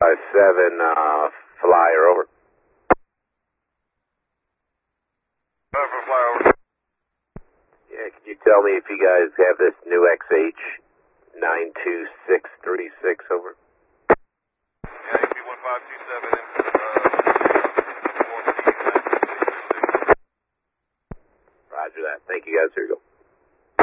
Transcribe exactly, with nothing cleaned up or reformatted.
five seven, uh, flyer over. Over, fly over. Yeah, could you tell me if you guys have this new X H nine two six three six over? Yeah, A P one five two seven, uh, Roger that. Thank you guys. Here you go.